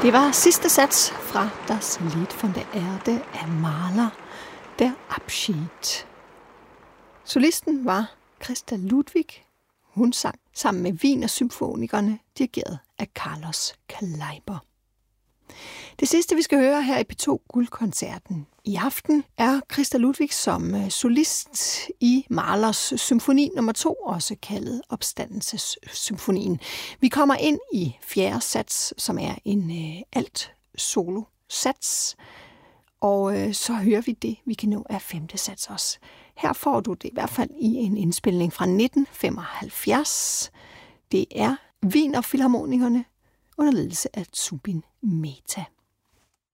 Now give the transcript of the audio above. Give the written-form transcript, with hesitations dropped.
Det var sidste sats fra Das Lied von der Erde af Mahler, Der Abschied. Solisten var Christa Ludwig. Hun sang sammen med Wiener Symfonikerne, dirigeret af Carlos Kleiber. Det sidste, vi skal høre her i P2 Guldkoncerten i aften, er Christa Ludwig som solist i Mahlers symfoni nummer 2, også kaldet Opstandelsessymfonien. Vi kommer ind i fjerde sats, som er en alt-solo-sats, og så hører vi det, vi kan nå af femte sats også. Her får du det i hvert fald i en indspilning fra 1975. Det er Wiener Filharmonikerne under ledelse af Zubin Mehta.